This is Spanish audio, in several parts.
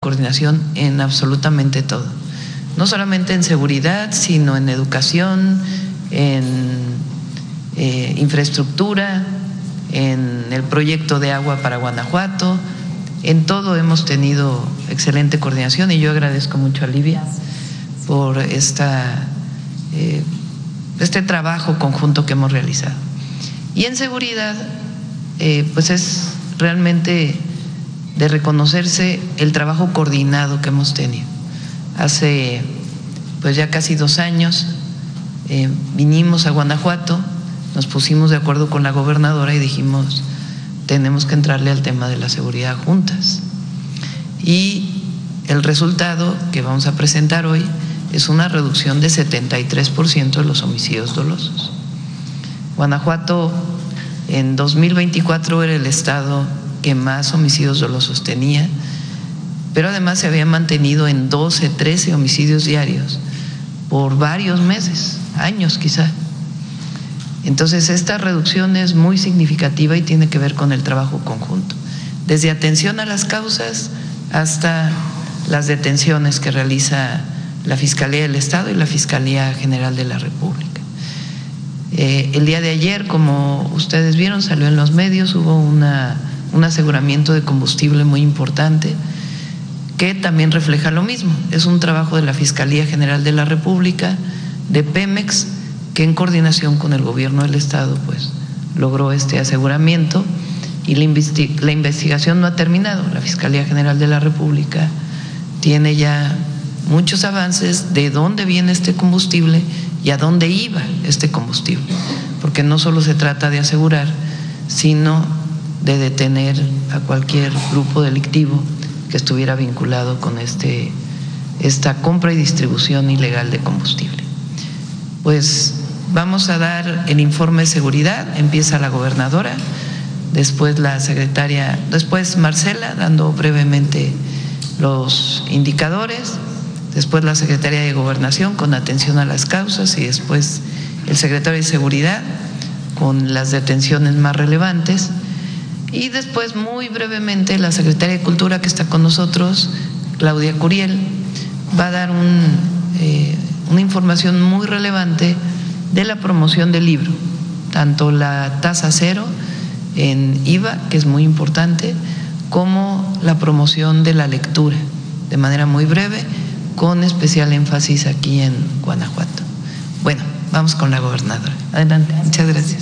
coordinación en absolutamente todo, no solamente en seguridad, sino en educación, en infraestructura, en el proyecto de agua para Guanajuato. En todo hemos tenido excelente coordinación y yo agradezco mucho a Livia por este trabajo conjunto que hemos realizado. Y en seguridad, pues es realmente de reconocerse el trabajo coordinado que hemos tenido. Hace pues ya casi 2 años vinimos a Guanajuato, nos pusimos de acuerdo con la gobernadora y dijimos, tenemos que entrarle al tema de la seguridad juntas. Y el resultado que vamos a presentar hoy es una reducción de 73% de los homicidios dolosos. Guanajuato en 2024 era el estado que más homicidios dolosos tenía, pero además se había mantenido en 12, 13 homicidios diarios por varios meses, años quizá. Entonces esta reducción es muy significativa y tiene que ver con el trabajo conjunto, desde atención a las causas hasta las detenciones que realiza la Fiscalía del Estado y la Fiscalía General de la República. El día de ayer, como ustedes vieron, salió en los medios, hubo un aseguramiento de combustible muy importante que también refleja lo mismo. Es un trabajo de la Fiscalía General de la República, de Pemex, que en coordinación con el gobierno del Estado pues logró este aseguramiento y la investigación no ha terminado. La Fiscalía General de la República tiene ya muchos avances de dónde viene este combustible y a dónde iba este combustible, porque no solo se trata de asegurar, sino de detener a cualquier grupo delictivo que estuviera vinculado con esta compra y distribución ilegal de combustible. Pues vamos a dar el informe de seguridad, empieza la gobernadora, después la secretaria, después Marcela dando brevemente los indicadores, después la secretaria de Gobernación con atención a las causas y después el secretario de Seguridad con las detenciones más relevantes y después muy brevemente la secretaria de Cultura que está con nosotros, Claudia Curiel, va a dar una información muy relevante de la promoción del libro, tanto la tasa cero en IVA, que es muy importante, como la promoción de la lectura, de manera muy breve, con especial énfasis aquí en Guanajuato. Bueno, vamos con la gobernadora. Adelante, muchas gracias.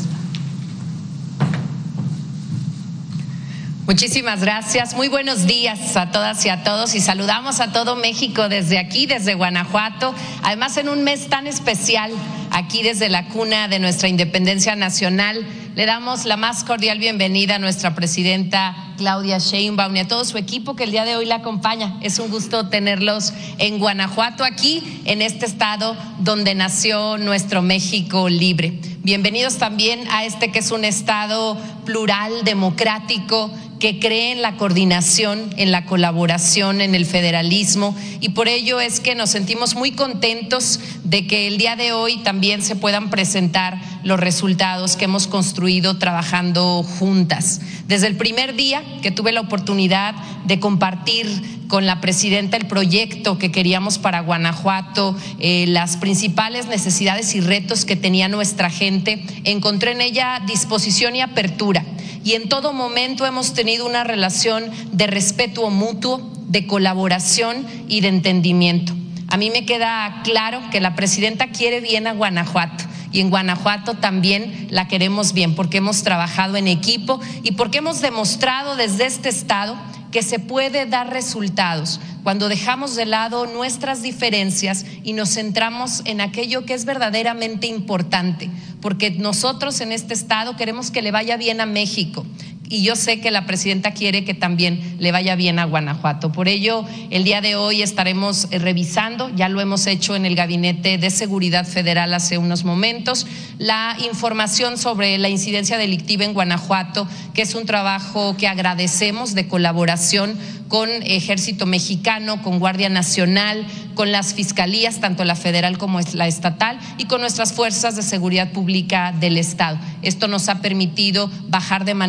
Muchísimas gracias. Muy buenos días a todas y a todos y saludamos a todo México desde aquí, desde Guanajuato, además en un mes tan especial, aquí desde la cuna de nuestra independencia nacional. Le damos la más cordial bienvenida a nuestra presidenta Claudia Sheinbaum y a todo su equipo que el día de hoy la acompaña. Es un gusto tenerlos en Guanajuato, aquí en este estado donde nació nuestro México libre. Bienvenidos también a este que es un estado plural, democrático, que cree en la coordinación, en la colaboración, en el federalismo, y por ello es que nos sentimos muy contentos de que el día de hoy también se puedan presentar los resultados que hemos construido trabajando juntas. Desde el primer día que tuve la oportunidad de compartir con la presidenta el proyecto que queríamos para Guanajuato, las principales necesidades y retos que tenía nuestra gente, encontré en ella disposición y apertura. Y en todo momento hemos tenido una relación de respeto mutuo, de colaboración y de entendimiento. A mí me queda claro que la presidenta quiere bien a Guanajuato y en Guanajuato también la queremos bien porque hemos trabajado en equipo y porque hemos demostrado desde este estado que se puede dar resultados cuando dejamos de lado nuestras diferencias y nos centramos en aquello que es verdaderamente importante, porque nosotros en este estado queremos que le vaya bien a México. Y yo sé que la presidenta quiere que también le vaya bien a Guanajuato. Por ello, el día de hoy estaremos revisando, ya lo hemos hecho en el Gabinete de Seguridad Federal hace unos momentos, la información sobre la incidencia delictiva en Guanajuato, que es un trabajo que agradecemos de colaboración con Ejército Mexicano, con Guardia Nacional, con las fiscalías, tanto la federal como la estatal, y con nuestras fuerzas de seguridad pública del Estado. Esto nos ha permitido bajar de manera muy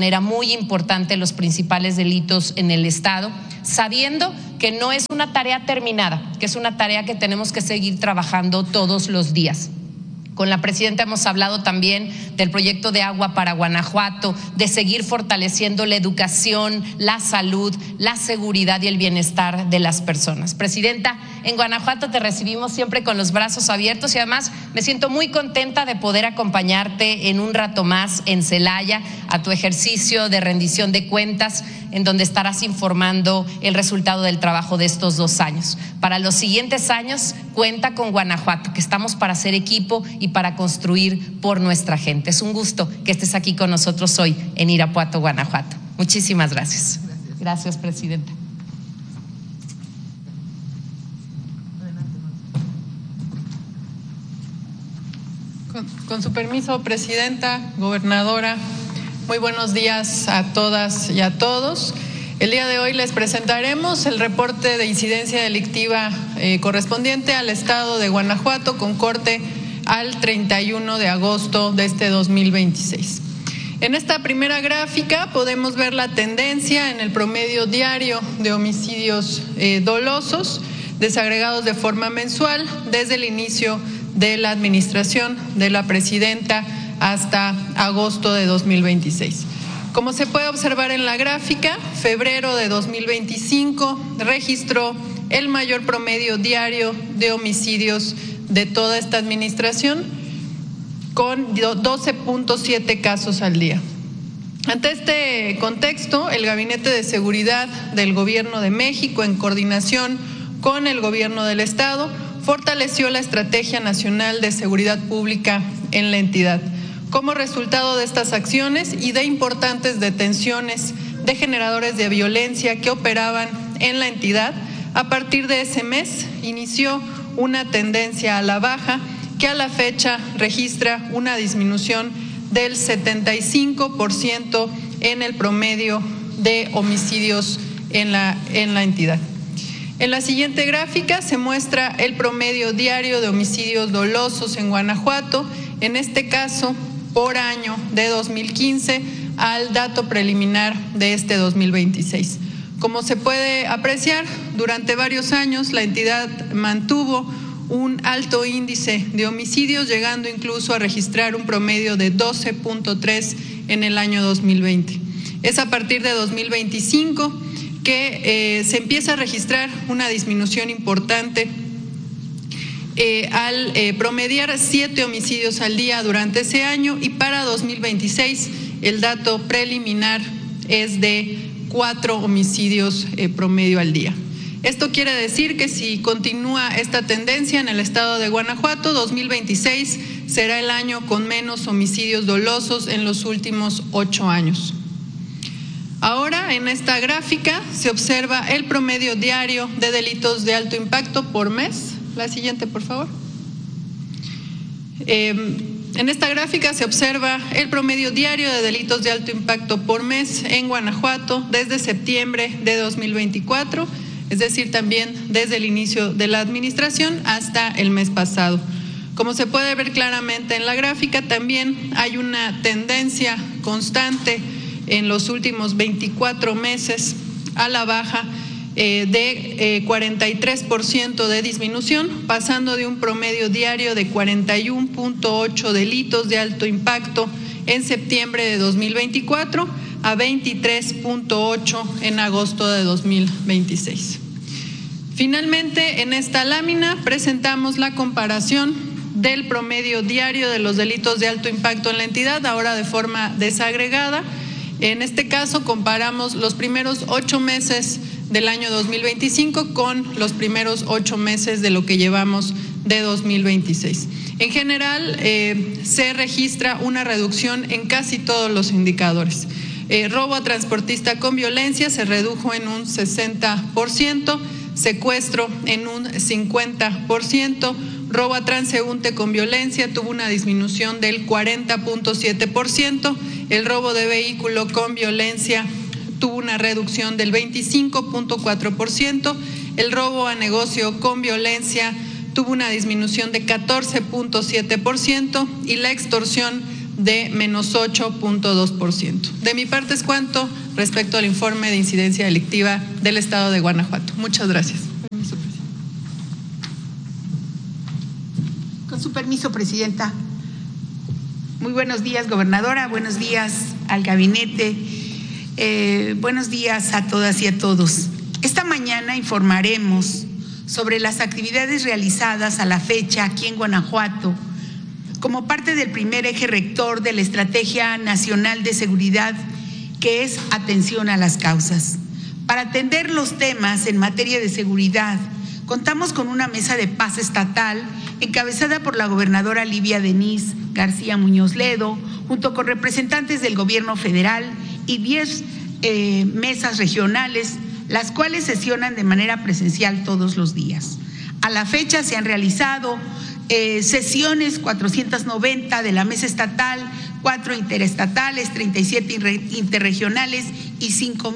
muy importante los principales delitos en el Estado, sabiendo que no es una tarea terminada, que es una tarea que tenemos que seguir trabajando todos los días. Con la presidenta hemos hablado también del proyecto de agua para Guanajuato, de seguir fortaleciendo la educación, la salud, la seguridad y el bienestar de las personas. Presidenta, en Guanajuato te recibimos siempre con los brazos abiertos y además me siento muy contenta de poder acompañarte en un rato más en Celaya a tu ejercicio de rendición de cuentas, en donde estarás informando el resultado del trabajo de estos 2 años. Para los siguientes años, cuenta con Guanajuato, que estamos para hacer equipo y para construir por nuestra gente. Es un gusto que estés aquí con nosotros hoy en Irapuato, Guanajuato. Muchísimas gracias. Gracias, presidenta. Con su permiso, presidenta, gobernadora, muy buenos días a todas y a todos. El día de hoy les presentaremos el reporte de incidencia delictiva correspondiente al estado de Guanajuato con corte al 31 de agosto de este 2026. En esta primera gráfica podemos ver la tendencia en el promedio diario de homicidios dolosos desagregados de forma mensual desde el inicio de la administración de la presidenta hasta agosto de 2026. Como se puede observar en la gráfica, febrero de 2025 registró el mayor promedio diario de homicidios de toda esta administración, con 12.7 casos al día. Ante este contexto, el Gabinete de Seguridad del Gobierno de México, en coordinación con el Gobierno del Estado, fortaleció la Estrategia Nacional de Seguridad Pública en la entidad. Como resultado de estas acciones y de importantes detenciones de generadores de violencia que operaban en la entidad, a partir de ese mes inició una tendencia a la baja que a la fecha registra una disminución del 75% en el promedio de homicidios en la entidad. En la siguiente gráfica se muestra el promedio diario de homicidios dolosos en Guanajuato, en este caso por año de 2015 al dato preliminar de este 2026. Como se puede apreciar, durante varios años la entidad mantuvo un alto índice de homicidios, llegando incluso a registrar un promedio de 12.3 en el año 2020. Es a partir de 2025 que se empieza a registrar una disminución importante al promediar 7 homicidios al día durante ese año, y para 2026 el dato preliminar es de 4 homicidios promedio al día. Esto quiere decir que si continúa esta tendencia en el estado de Guanajuato, 2026 será el año con menos homicidios dolosos en los últimos 8 años. Ahora, en esta gráfica se observa el promedio diario de delitos de alto impacto por mes. La siguiente, por favor. En esta gráfica se observa el promedio diario de delitos de alto impacto por mes en Guanajuato desde septiembre de 2024, es decir, también desde el inicio de la administración hasta el mes pasado. Como se puede ver claramente en la gráfica, también hay una tendencia constante en los últimos 24 meses a la baja de 43% de disminución, pasando de un promedio diario de 41.8 delitos de alto impacto en septiembre de 2024 a 23.8 en agosto de 2026. Finalmente, en esta lámina presentamos la comparación del promedio diario de los delitos de alto impacto en la entidad, ahora de forma desagregada. En este caso comparamos los primeros 8 meses del año 2025 con los primeros 8 meses de lo que llevamos de 2026. En general, se registra una reducción en casi todos los indicadores. Robo a transportista con violencia se redujo en un 60%, secuestro en un 50%, robo a transeúnte con violencia tuvo una disminución del 40.7%, el robo de vehículo con violencia tuvo una reducción del 25.4%, el robo a negocio con violencia tuvo una disminución de 14.7% y la extorsión de menos 8.2%. De mi parte es cuanto respecto al informe de incidencia delictiva del Estado de Guanajuato. Muchas gracias. Con su permiso, Presidenta. Muy buenos días, gobernadora. Buenos días al gabinete. Buenos días a todas y a todos. Esta mañana informaremos sobre las actividades realizadas a la fecha aquí en Guanajuato como parte del primer eje rector de la Estrategia Nacional de Seguridad, que es atención a las causas. Para atender los temas en materia de seguridad, contamos con una mesa de paz estatal encabezada por la gobernadora Livia Denise García Muñoz Ledo, junto con representantes del gobierno federal y 10 mesas regionales, las cuales sesionan de manera presencial todos los días. A la fecha se han realizado sesiones 490 de la mesa estatal, 4 interestatales, 37 interregionales y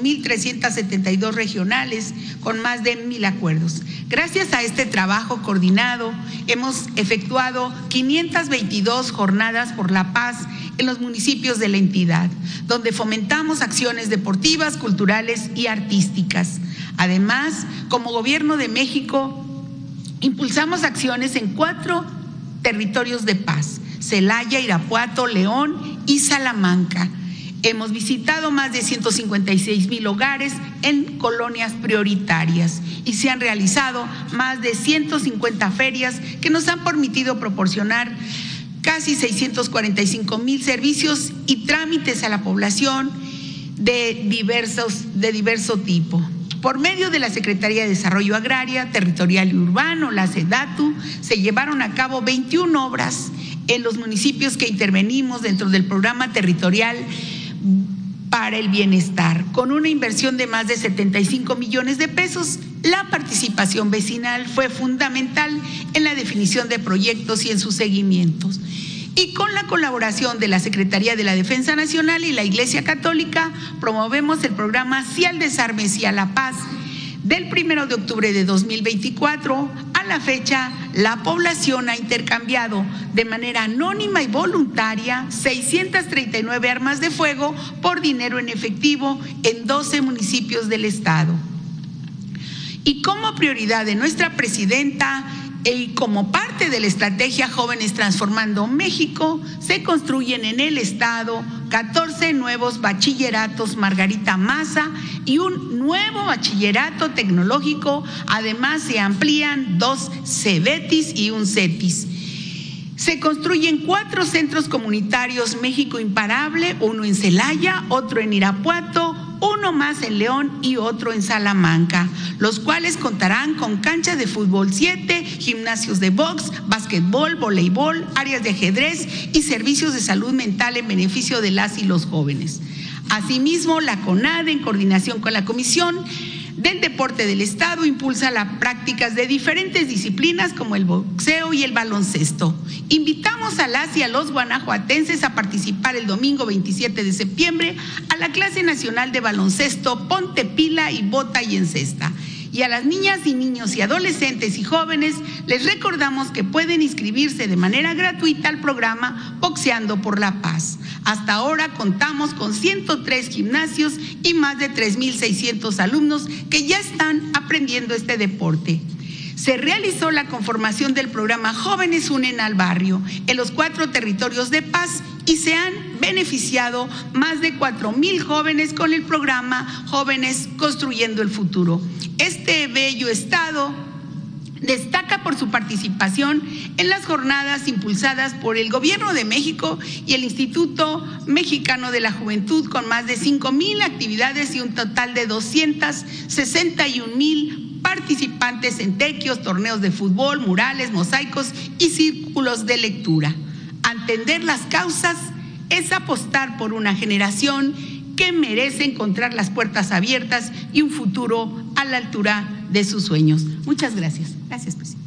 5.372 regionales, con más de 1,000 acuerdos. Gracias a este trabajo coordinado, hemos efectuado 522 jornadas por la paz en los municipios de la entidad, donde fomentamos acciones deportivas, culturales y artísticas. Además, como Gobierno de México, impulsamos acciones en 4 territorios de paz: Celaya, Irapuato, León y Salamanca. Hemos visitado más de 156,000 hogares en colonias prioritarias y se han realizado más de 150 ferias que nos han permitido proporcionar casi 645,000 servicios y trámites a la población de diverso tipo. Por medio de la Secretaría de Desarrollo Agraria, Territorial y Urbano, la SEDATU, se llevaron a cabo 21 obras en los municipios que intervenimos dentro del Programa Territorial para el Bienestar, con una inversión de más de 75 millones de pesos. La participación vecinal fue fundamental en la definición de proyectos y en sus seguimientos. Y con la colaboración de la Secretaría de la Defensa Nacional y la Iglesia Católica, promovemos el programa Sí al Desarme, Sí a la Paz. Del 1 de octubre de 2024 a la fecha, la población ha intercambiado de manera anónima y voluntaria 639 armas de fuego por dinero en efectivo en 12 municipios del estado. Y como prioridad de nuestra presidenta, y como parte de la estrategia Jóvenes Transformando México, se construyen en el estado 14 nuevos bachilleratos Margarita Maza y un nuevo bachillerato tecnológico. Además, se amplían 2 CEBETIS y un CETIS. Se construyen 4 centros comunitarios México Imparable, uno en Celaya, otro en Irapuato, uno más en León y otro en Salamanca, los cuales contarán con canchas de fútbol 7, gimnasios de box, básquetbol, voleibol, áreas de ajedrez y servicios de salud mental en beneficio de las y los jóvenes. Asimismo, la CONADE, en coordinación con la Comisión del Deporte del Estado, impulsa las prácticas de diferentes disciplinas como el boxeo y el baloncesto. Invitamos a las y a los guanajuatenses a participar el domingo 27 de septiembre a la clase nacional de baloncesto Ponte Pila y Bota y Encesta. Y a las niñas y niños y adolescentes y jóvenes les recordamos que pueden inscribirse de manera gratuita al programa Boxeando por la Paz. Hasta ahora contamos con 103 gimnasios y más de 3,600 alumnos que ya están aprendiendo este deporte. Se realizó la conformación del programa Jóvenes Unen al Barrio en los 4 territorios de paz y se han beneficiado más de 4,000 jóvenes con el programa Jóvenes Construyendo el Futuro. Este bello estado destaca por su participación en las jornadas impulsadas por el Gobierno de México y el Instituto Mexicano de la Juventud, con más de 5,000 actividades y un total de 261,000 participantes en tequios, torneos de fútbol, murales, mosaicos y círculos de lectura. Atender las causas es apostar por una generación que merece encontrar las puertas abiertas y un futuro a la altura de sus sueños. Muchas gracias. Gracias, presidente.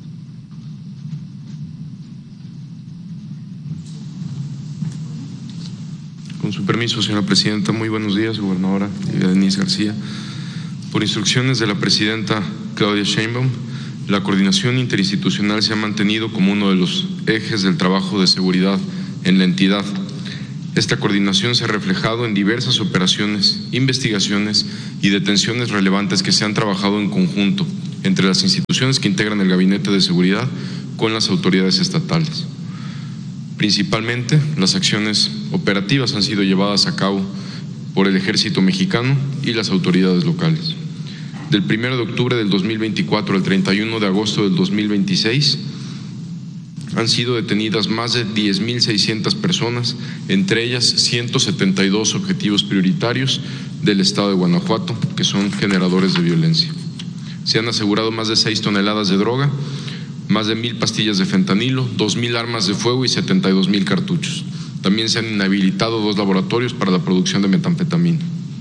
Con su permiso, señora presidenta, muy buenos días, gobernadora Denise García. Por instrucciones de la presidenta Claudia Sheinbaum, la coordinación interinstitucional se ha mantenido como uno de los ejes del trabajo de seguridad en la entidad. Esta coordinación se ha reflejado en diversas operaciones, investigaciones y detenciones relevantes que se han trabajado en conjunto entre las instituciones que integran el Gabinete de Seguridad con las autoridades estatales. Principalmente, las acciones operativas han sido llevadas a cabo por el Ejército Mexicano y las autoridades locales. Del 1 de octubre del 2024 al 31 de agosto del 2026, han sido detenidas más de 10.600 personas, entre ellas 172 objetivos prioritarios del Estado de Guanajuato, que son generadores de violencia. Se han asegurado más de 6 toneladas de droga, más de 1,000 pastillas de fentanilo, 2,000 armas de fuego y 72,000 cartuchos. También se han inhabilitado 2 laboratorios para la producción de metanfetamina.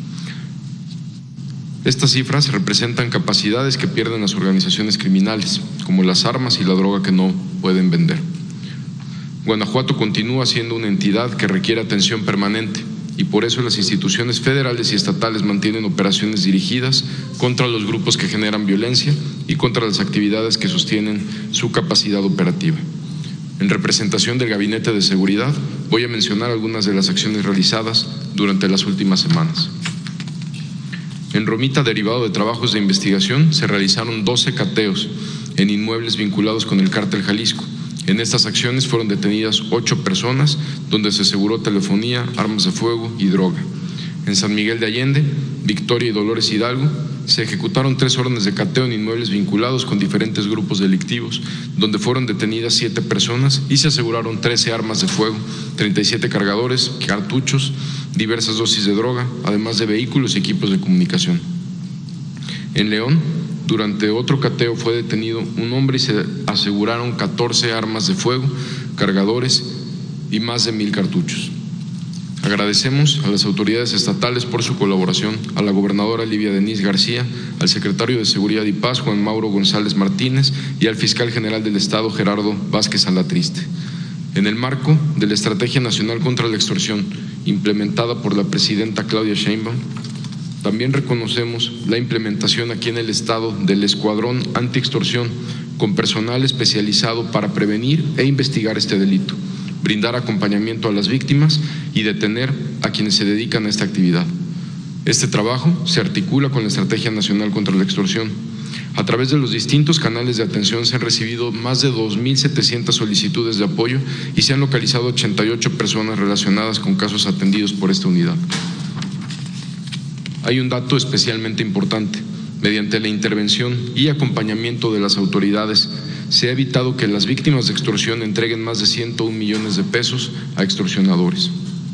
Estas cifras representan capacidades que pierden las organizaciones criminales, como las armas y la droga que no pueden vender. Guanajuato continúa siendo una entidad que requiere atención permanente y por eso las instituciones federales y estatales mantienen operaciones dirigidas contra los grupos que generan violencia y contra las actividades que sostienen su capacidad operativa. En representación del Gabinete de Seguridad, voy a mencionar algunas de las acciones realizadas durante las últimas semanas. En Romita, derivado de trabajos de investigación, se realizaron 12 cateos en inmuebles vinculados con el Cártel Jalisco. En estas acciones fueron detenidas 8 personas, donde se aseguró telefonía, armas de fuego y droga. En San Miguel de Allende, Victoria y Dolores Hidalgo, se ejecutaron 3 órdenes de cateo en inmuebles vinculados con diferentes grupos delictivos, donde fueron detenidas 7 personas y se aseguraron 13 armas de fuego, 37 cargadores, cartuchos, diversas dosis de droga, además de vehículos y equipos de comunicación. En León, durante otro cateo fue detenido un hombre y se aseguraron 14 armas de fuego, cargadores y más de 1,000 cartuchos. Agradecemos a las autoridades estatales por su colaboración, a la gobernadora Livia Denisse García, al secretario de Seguridad y Paz, Juan Mauro González Martínez, y al fiscal general del Estado, Gerardo Vázquez Alatriste. En el marco de la Estrategia Nacional contra la Extorsión, implementada por la presidenta Claudia Sheinbaum, también reconocemos la implementación aquí en el Estado del Escuadrón Antiextorsión, con personal especializado para prevenir e investigar este delito, brindar acompañamiento a las víctimas y detener a quienes se dedican a esta actividad. Este trabajo se articula con la Estrategia Nacional contra la Extorsión. A través de los distintos canales de atención se han recibido más de 2,700 solicitudes de apoyo y se han localizado 88 personas relacionadas con casos atendidos por esta unidad. Hay un dato especialmente importante. Mediante la intervención y acompañamiento de las autoridades, se ha evitado que las víctimas de extorsión entreguen más de 101 millones de pesos a extorsionadores.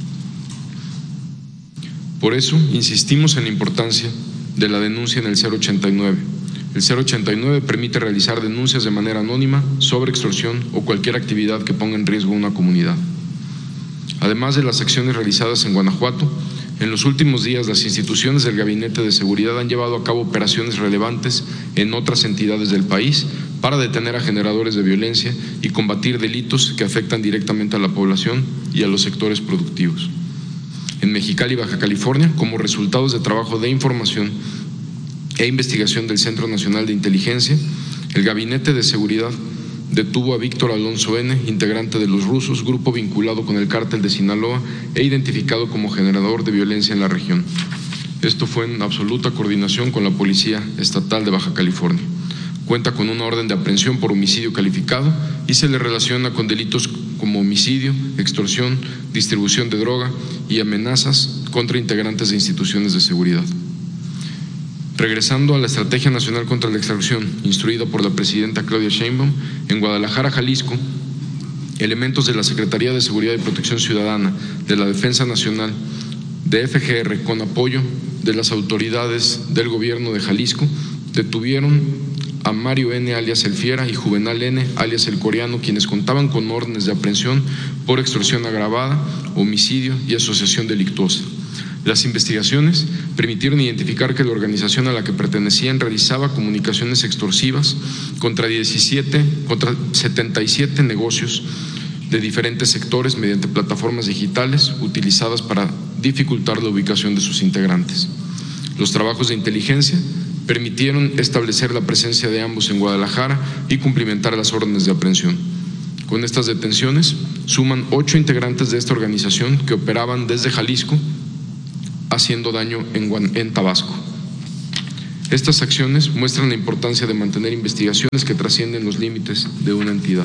Por eso, insistimos en la importancia de la denuncia en el 089. El 089 permite realizar denuncias de manera anónima sobre extorsión o cualquier actividad que ponga en riesgo a una comunidad. Además de las acciones realizadas en Guanajuato, en los últimos días las instituciones del Gabinete de Seguridad han llevado a cabo operaciones relevantes en otras entidades del país para detener a generadores de violencia y combatir delitos que afectan directamente a la población y a los sectores productivos. En Mexicali, Baja California, como resultados de trabajo de información e investigación del Centro Nacional de Inteligencia, el Gabinete de Seguridad detuvo a Víctor Alonso N., integrante de Los Rusos, grupo vinculado con el Cártel de Sinaloa e identificado como generador de violencia en la región. Esto fue en absoluta coordinación con la Policía Estatal de Baja California. Cuenta con una orden de aprehensión por homicidio calificado y se le relaciona con delitos como homicidio, extorsión, distribución de droga y amenazas contra integrantes de instituciones de seguridad. Regresando a la Estrategia Nacional contra la Extorsión, instruida por la presidenta Claudia Sheinbaum, en Guadalajara, Jalisco, elementos de la Secretaría de Seguridad y Protección Ciudadana, de la Defensa Nacional, de FGR, con apoyo de las autoridades del gobierno de Jalisco, detuvieron a Mario N., alias El Fiera, y Juvenal N., alias El Coreano, quienes contaban con órdenes de aprehensión por extorsión agravada, homicidio y asociación delictuosa. Las investigaciones permitieron identificar que la organización a la que pertenecían realizaba comunicaciones extorsivas contra 77 negocios de diferentes sectores mediante plataformas digitales utilizadas para dificultar la ubicación de sus integrantes. Los trabajos de inteligencia permitieron establecer la presencia de ambos en Guadalajara y cumplimentar las órdenes de aprehensión. Con estas detenciones suman 8 integrantes de esta organización que operaban desde Jalisco haciendo daño en Tabasco. Estas acciones muestran la importancia de mantener investigaciones que trascienden los límites de una entidad.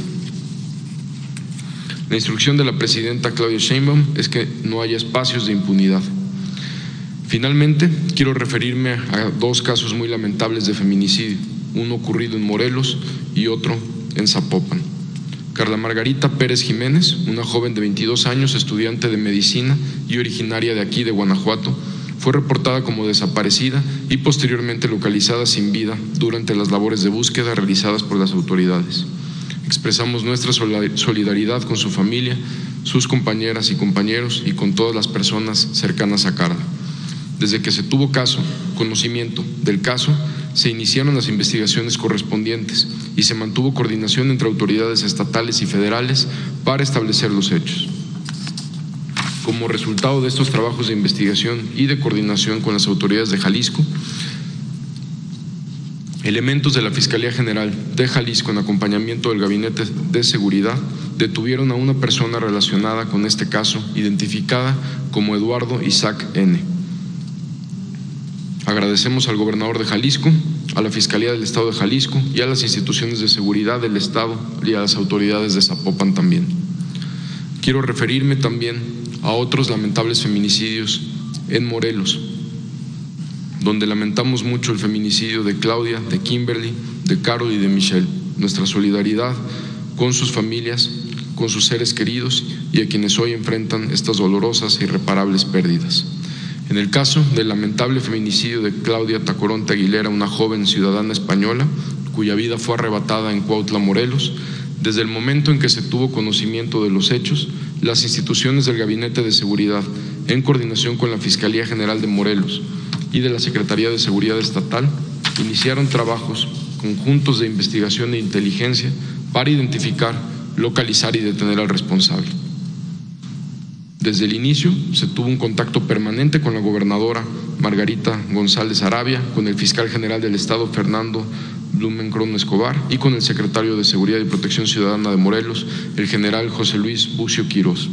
La instrucción de la presidenta Claudia Sheinbaum es que no haya espacios de impunidad. Finalmente, quiero referirme a 2 casos muy lamentables de feminicidio, uno ocurrido en Morelos y otro en Zapopan. Carla Margarita Pérez Jiménez, una joven de 22 años, estudiante de medicina y originaria de aquí, de Guanajuato, fue reportada como desaparecida y posteriormente localizada sin vida durante las labores de búsqueda realizadas por las autoridades. Expresamos nuestra solidaridad con su familia, sus compañeras y compañeros y con todas las personas cercanas a Carla. Desde que se tuvo conocimiento del caso, se iniciaron las investigaciones correspondientes y se mantuvo coordinación entre autoridades estatales y federales para establecer los hechos. Como resultado de estos trabajos de investigación y de coordinación con las autoridades de Jalisco, elementos de la Fiscalía General de Jalisco, en acompañamiento del Gabinete de Seguridad, detuvieron a una persona relacionada con este caso, identificada como Eduardo Isaac N. Agradecemos al gobernador de Jalisco, a la Fiscalía del Estado de Jalisco y a las instituciones de seguridad del Estado y a las autoridades de Zapopan también. Quiero referirme también a otros lamentables feminicidios en Morelos, donde lamentamos mucho el feminicidio de Claudia, de Kimberly, de Carol y de Michelle. Nuestra solidaridad con sus familias, con sus seres queridos y a quienes hoy enfrentan estas dolorosas e irreparables pérdidas. En el caso del lamentable feminicidio de Claudia Tacoronte Aguilera, una joven ciudadana española, cuya vida fue arrebatada en Cuautla, Morelos, desde el momento en que se tuvo conocimiento de los hechos, las instituciones del Gabinete de Seguridad, en coordinación con la Fiscalía General de Morelos y de la Secretaría de Seguridad Estatal, iniciaron trabajos conjuntos de investigación e inteligencia para identificar, localizar y detener al responsable. Desde el inicio se tuvo un contacto permanente con la gobernadora Margarita González Arabia, con el fiscal general del Estado Fernando Blumenkron Escobar y con el secretario de Seguridad y Protección Ciudadana de Morelos, el general José Luis Bucio Quirós.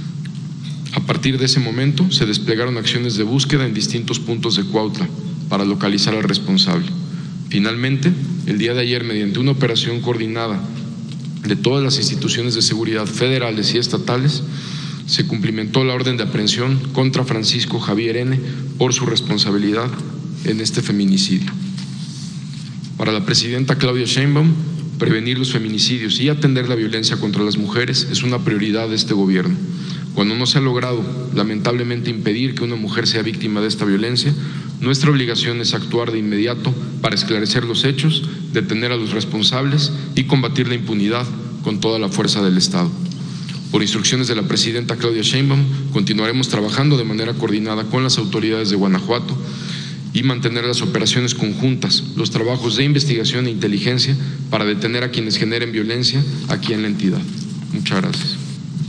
A partir de ese momento se desplegaron acciones de búsqueda en distintos puntos de Cuautla para localizar al responsable. Finalmente, el día de ayer, mediante una operación coordinada de todas las instituciones de seguridad federales y estatales, se cumplimentó la orden de aprehensión contra Francisco Javier N. por su responsabilidad en este feminicidio. Para la presidenta Claudia Sheinbaum, prevenir los feminicidios y atender la violencia contra las mujeres es una prioridad de este gobierno. Cuando no se ha logrado, lamentablemente, impedir que una mujer sea víctima de esta violencia, nuestra obligación es actuar de inmediato para esclarecer los hechos, detener a los responsables y combatir la impunidad con toda la fuerza del Estado. Por instrucciones de la presidenta Claudia Sheinbaum, continuaremos trabajando de manera coordinada con las autoridades de Guanajuato y mantener las operaciones conjuntas, los trabajos de investigación e inteligencia para detener a quienes generen violencia aquí en la entidad. Muchas gracias.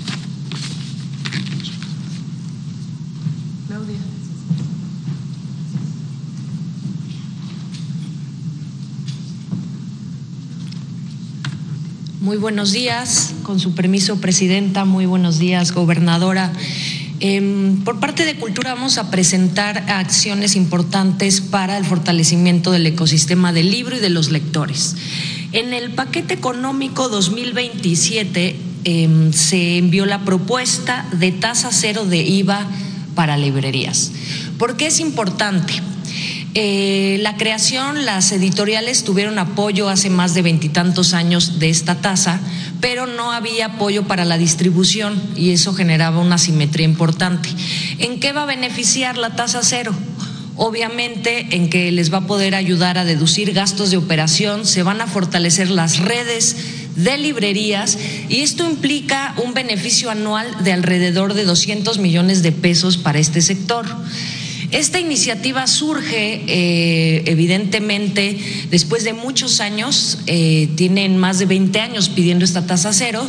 Muy buenos días, con su permiso, presidenta, muy buenos días, gobernadora. Por parte de Cultura vamos a presentar acciones importantes para el fortalecimiento del ecosistema del libro y de los lectores. En el paquete económico 2027 se envió la propuesta de tasa cero de IVA para librerías. ¿Por qué es importante? La creación, las editoriales tuvieron apoyo hace más de 20 y tantos años de esta tasa, pero no había apoyo para la distribución y eso generaba una asimetría importante. ¿En qué va a beneficiar la tasa cero? Obviamente en que les va a poder ayudar a deducir gastos de operación, se van a fortalecer las redes de librerías y esto implica un beneficio anual de alrededor de 200 millones de pesos para este sector. Esta iniciativa surge evidentemente después de muchos años, tienen más de 20 años pidiendo esta tasa cero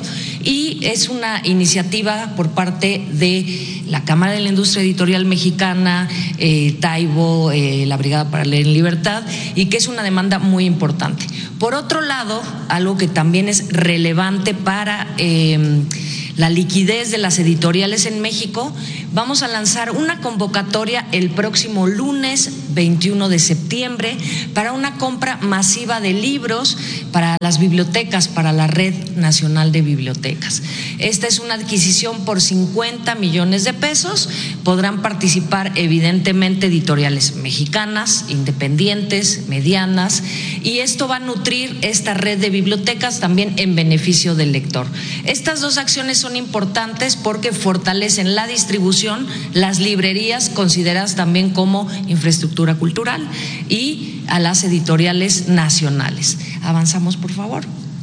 y es una iniciativa por parte de la Cámara de la Industria Editorial Mexicana, Taibo, la Brigada para Leer en Libertad, y que es una demanda muy importante. Por otro lado, algo que también es relevante para la liquidez de las editoriales en México, vamos a lanzar una convocatoria el próximo lunes 21 de septiembre para una compra masiva de libros para las bibliotecas, para la Red Nacional de Bibliotecas. Esta es una adquisición por 50 millones de pesos. Podrán participar evidentemente editoriales mexicanas, independientes, medianas, y esto va a nutrir esta red de bibliotecas también en beneficio del lector. Estas dos acciones son importantes porque fortalecen la distribución, las librerías consideradas también como infraestructura cultural, y a las editoriales nacionales. Avanzamos, por favor.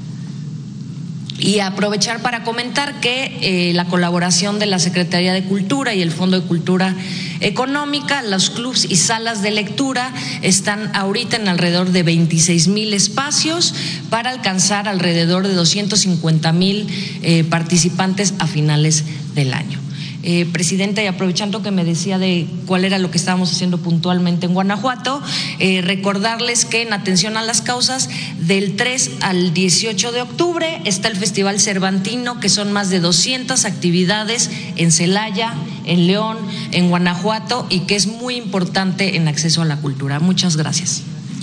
Y aprovechar para comentar que la colaboración de la Secretaría de Cultura y el Fondo de Cultura Económica, los clubs y salas de lectura están ahorita en alrededor de 26,000 espacios para alcanzar alrededor de 250,000 participantes a finales del año. Presidenta, y aprovechando que me decía de cuál era lo que estábamos haciendo puntualmente en Guanajuato, recordarles que en atención a las causas, del 3 al 18 de octubre está el Festival Cervantino, que son más de 200 actividades en Celaya, en León, en Guanajuato, y que es muy importante en acceso a la cultura. Muchas gracias.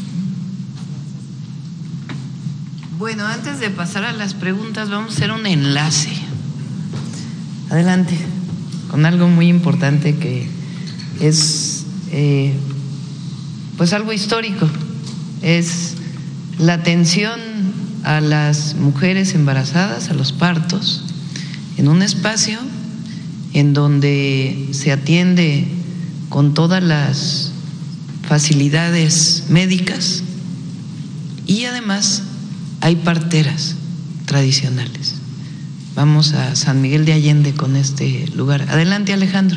Bueno, antes de pasar a las preguntas, vamos a hacer un enlace. Adelante. Con algo muy importante que es pues algo histórico, es la atención a las mujeres embarazadas, a los partos, en un espacio en donde se atiende con todas las facilidades médicas y además hay parteras tradicionales. Vamos a San Miguel de Allende con este lugar. Adelante, Alejandro.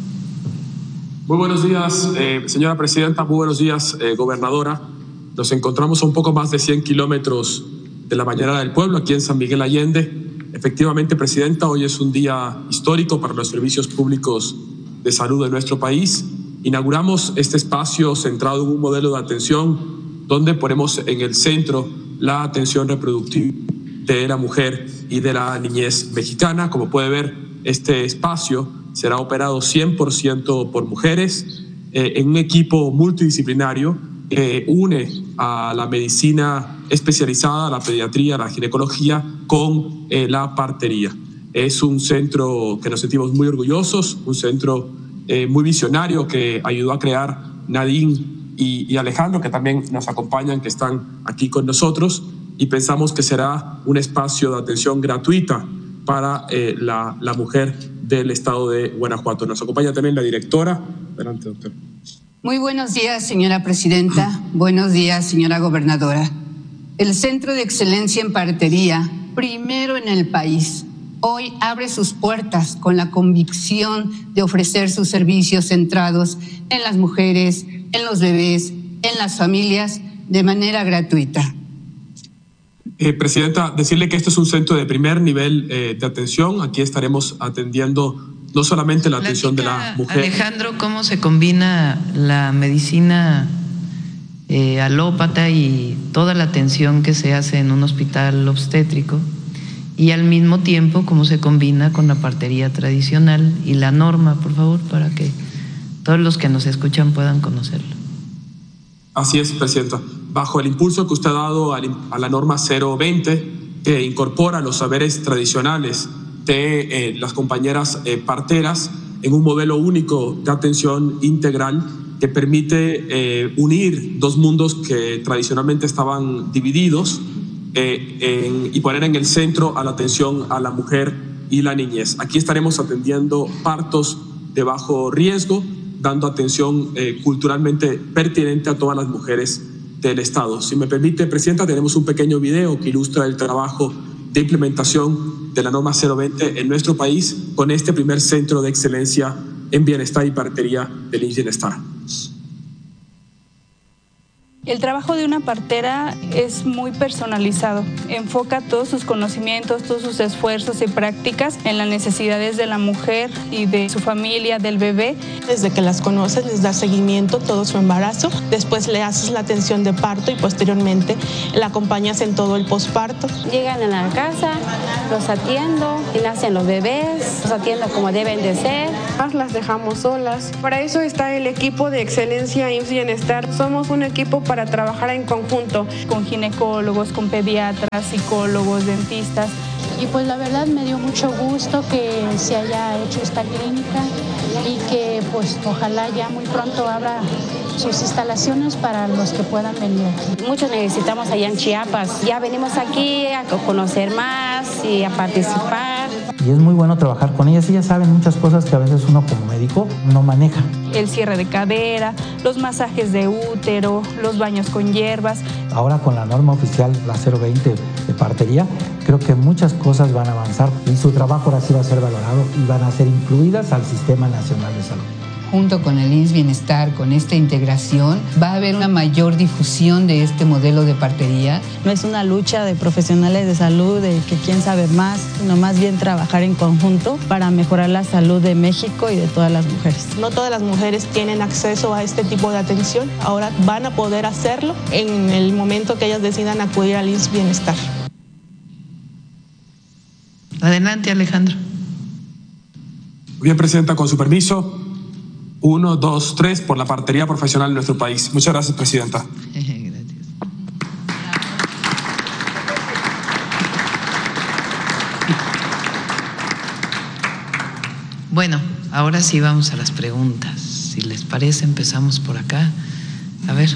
Muy buenos días, señora presidenta. Muy buenos días, gobernadora. Nos encontramos a un poco más de 100 kilómetros de la Bañera del Pueblo, aquí en San Miguel Allende. Efectivamente, presidenta, hoy es un día histórico para los servicios públicos de salud de nuestro país. Inauguramos este espacio centrado en un modelo de atención donde ponemos en el centro la atención reproductiva de la mujer y de la niñez mexicana. Como puede ver, este espacio será operado 100% por mujeres en un equipo multidisciplinario que une a la medicina especializada, la pediatría, la ginecología con la partería. Es un centro que nos sentimos muy orgullosos, un centro muy visionario que ayudó a crear Nadine y Alejandro, que también nos acompañan, que están aquí con nosotros, y pensamos que será un espacio de atención gratuita para la mujer del estado de Guanajuato. Nos acompaña también la directora. Adelante, doctor. Muy buenos días, señora presidenta. Buenos días, señora gobernadora. El Centro de Excelencia en Partería, primero en el país, hoy abre sus puertas con la convicción de ofrecer sus servicios centrados en las mujeres, en los bebés, en las familias, de manera gratuita. Presidenta, decirle que este es un centro de primer nivel de atención. Aquí estaremos atendiendo no solamente la atención de la mujer. Alejandro, ¿cómo se combina la medicina alópata y toda la atención que se hace en un hospital obstétrico, y al mismo tiempo cómo se combina con la partería tradicional y la norma, por favor, para que todos los que nos escuchan puedan conocerlo? Así es, presidenta. Bajo el impulso que usted ha dado a la norma 020, que incorpora los saberes tradicionales de las compañeras parteras en un modelo único de atención integral que permite unir dos mundos que tradicionalmente estaban divididos y poner en el centro a la atención a la mujer y la niñez. Aquí estaremos atendiendo partos de bajo riesgo, dando atención culturalmente pertinente a todas las mujeres del Estado. Si me permite, presidenta, tenemos un pequeño video que ilustra el trabajo de implementación de la norma 020 en nuestro país con este primer centro de excelencia en bienestar y partería del IMSS Bienestar. El trabajo de una partera es muy personalizado, enfoca todos sus conocimientos, todos sus esfuerzos y prácticas en las necesidades de la mujer y de su familia, del bebé. Desde que las conoces, les das seguimiento todo su embarazo, después le haces la atención de parto y posteriormente la acompañas en todo el posparto. Llegan a la casa, los atiendo, y nacen los bebés, los atiendo como deben de ser. Las dejamos solas. Para eso está el equipo de Excelencia IMSS Bienestar. Somos un equipo para trabajar en conjunto. Con ginecólogos, con pediatras, psicólogos, dentistas. Y pues la verdad me dio mucho gusto que se haya hecho esta clínica y que pues ojalá ya muy pronto abra sus instalaciones para los que puedan venir aquí. Muchos necesitamos allá en Chiapas. Ya venimos aquí a conocer más y a participar. Y es muy bueno trabajar con ellas saben muchas cosas que a veces uno como médico no maneja. El cierre de cadera, los masajes de útero, los baños con hierbas. Ahora con la norma oficial, la 020 de partería, creo que muchas cosas van a avanzar y su trabajo ahora sí va a ser valorado y van a ser incluidas al Sistema Nacional de Salud. Junto con el IMSS Bienestar, con esta integración, va a haber una mayor difusión de este modelo de partería. No es una lucha de profesionales de salud, de que quién sabe más, sino más bien trabajar en conjunto para mejorar la salud de México y de todas las mujeres. No todas las mujeres tienen acceso a este tipo de atención, ahora van a poder hacerlo en el momento que ellas decidan acudir al IMSS Bienestar. Adelante, Alejandro. Bien, Presidenta, con su permiso. 1, 2, 3 por la partería profesional en nuestro país. Muchas gracias, Presidenta. Gracias. Bueno, ahora sí vamos a las preguntas. Si les parece, empezamos por acá. A ver.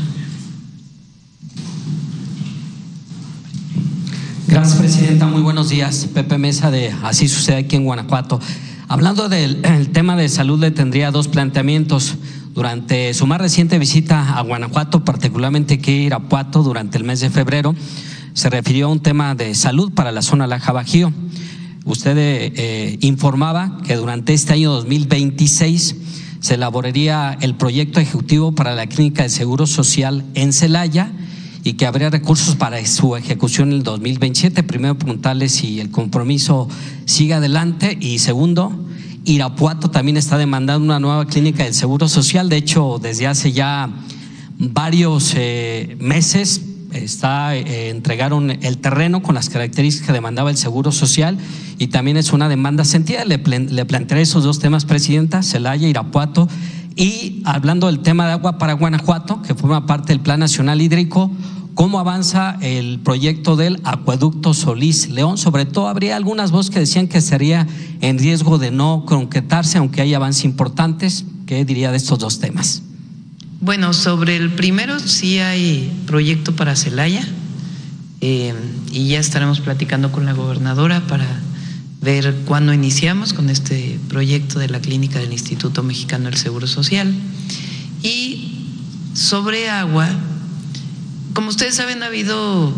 Gracias, Presidenta. Muy buenos días. Pepe Mesa de Así Sucede aquí en Guanajuato. Hablando del tema de salud, le tendría dos planteamientos. Durante su más reciente visita a Guanajuato, particularmente aquí a Irapuato, durante el mes de febrero, se refirió a un tema de salud para la zona Laja Bajío. Usted informaba que durante este año 2026 se elaboraría el proyecto ejecutivo para la Clínica de Seguro Social en Celaya y que habría recursos para su ejecución en el 2027. Primero, preguntarle si el compromiso sigue adelante y segundo, Irapuato también está demandando una nueva clínica del Seguro Social. De hecho, desde hace ya varios meses entregaron el terreno con las características que demandaba el Seguro Social y también es una demanda sentida. Le plantearé esos dos temas, Presidenta, Celaya, Irapuato. Y hablando del tema de agua para Guanajuato, que forma parte del Plan Nacional Hídrico, ¿cómo avanza el proyecto del acueducto Solís León? Sobre todo, habría algunas voces que decían que estaría en riesgo de no concretarse, aunque hay avances importantes. ¿Qué diría de estos dos temas? Bueno, sobre el primero sí hay proyecto para Celaya y ya estaremos platicando con la gobernadora para ver cuándo iniciamos con este proyecto de la clínica del Instituto Mexicano del Seguro Social. Y sobre agua, como ustedes saben, ha habido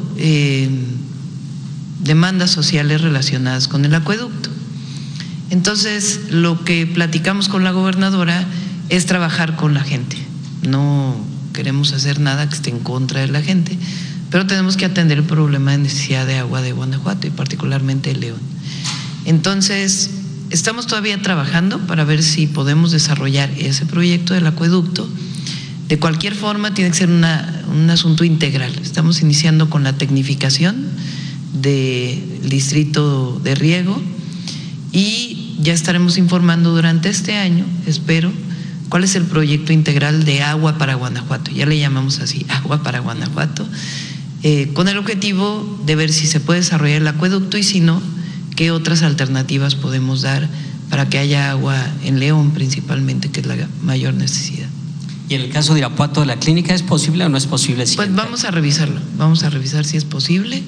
demandas sociales relacionadas con el acueducto. Entonces, lo que platicamos con la gobernadora es trabajar con la gente. No queremos hacer nada que esté en contra de la gente, pero tenemos que atender el problema de necesidad de agua de Guanajuato y particularmente de León. Entonces, estamos todavía trabajando para ver si podemos desarrollar ese proyecto del acueducto. De cualquier forma, tiene que ser un asunto integral. Estamos iniciando con la tecnificación del distrito de riego y ya estaremos informando durante este año, espero, cuál es el proyecto integral de agua para Guanajuato. Ya le llamamos así, agua para Guanajuato, con el objetivo de ver si se puede desarrollar el acueducto y si no, qué otras alternativas podemos dar para que haya agua en León principalmente, que es la mayor necesidad. ¿Y en el caso de Irapuato de la clínica es posible o no es posible? Pues vamos a revisarlo, vamos a revisar si es posible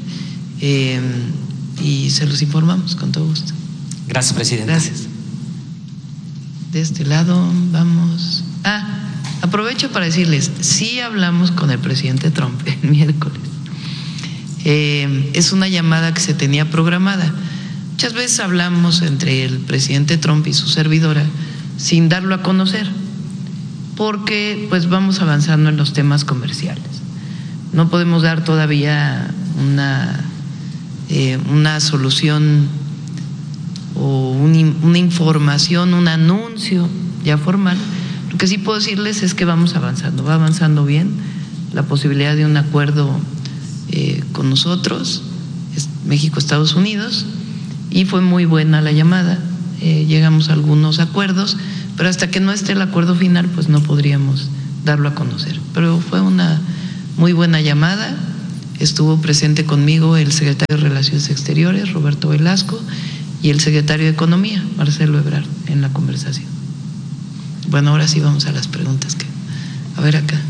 y se los informamos con todo gusto. Gracias, Presidenta. Gracias. De este lado vamos. Aprovecho para decirles, sí hablamos con el presidente Trump el miércoles. Es una llamada que se tenía programada. Muchas veces hablamos entre el presidente Trump y su servidora sin darlo a conocer, porque pues vamos avanzando en los temas comerciales. no podemos dar todavía una solución o una información, un anuncio ya formal. Lo que sí puedo decirles es que vamos avanzando, va avanzando bien la posibilidad de un acuerdo con nosotros, México, Estados Unidos, y fue muy buena la llamada, llegamos a algunos acuerdos, pero hasta que no esté el acuerdo final pues no podríamos darlo a conocer, pero fue una muy buena llamada. Estuvo presente conmigo el secretario de Relaciones Exteriores, Roberto Velasco, y el secretario de Economía, Marcelo Ebrard, en la conversación. Bueno, ahora sí vamos a las preguntas. A ver acá.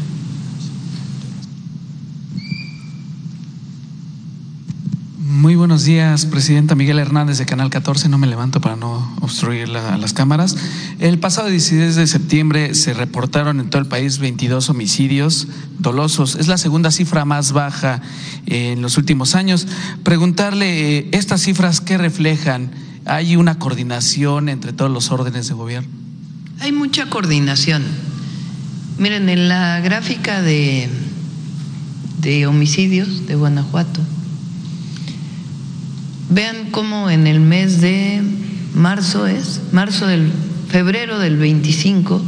Muy buenos días, Presidenta. Miguel Hernández de Canal 14, no me levanto para no obstruir las cámaras. El pasado 16 de septiembre se reportaron en todo el país 22 homicidios dolosos. Es la segunda cifra más baja en los últimos años. Preguntarle, ¿estas cifras qué reflejan? ¿Hay una coordinación entre todos los órdenes de gobierno? Hay mucha coordinación. Miren, en la gráfica de homicidios de Guanajuato, vean cómo en el mes de febrero del 25,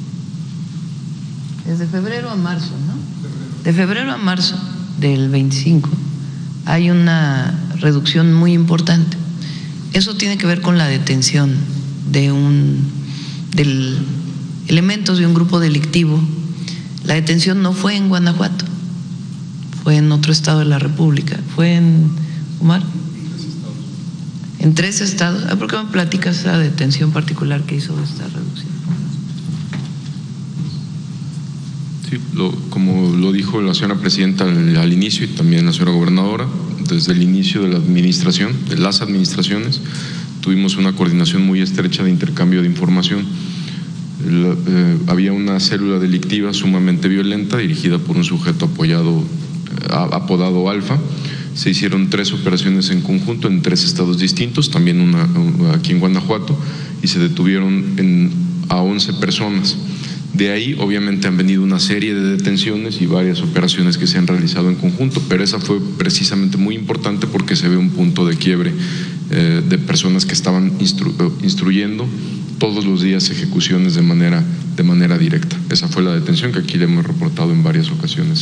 desde febrero a marzo, ¿no? De febrero a marzo del 25 hay una reducción muy importante. Eso tiene que ver con la detención de elementos de un grupo delictivo. La detención no fue en Guanajuato, fue en otro estado de la República, fue en Omar. En 3 estados. ¿Por qué me platicas esa detención particular que hizo esta reducción? Sí, como lo dijo la señora presidenta al inicio y también la señora gobernadora, desde el inicio de la administración, de las administraciones, tuvimos una coordinación muy estrecha de intercambio de información. Había una célula delictiva sumamente violenta dirigida por un sujeto apodado Alfa. Se hicieron 3 operaciones en conjunto en 3 estados distintos, también una aquí en Guanajuato, y se detuvieron a 11 personas. De ahí obviamente han venido una serie de detenciones y varias operaciones que se han realizado en conjunto, pero esa fue precisamente muy importante porque se ve un punto de quiebre de personas que estaban instruyendo todos los días ejecuciones de manera directa. Esa fue la detención que aquí le hemos reportado en varias ocasiones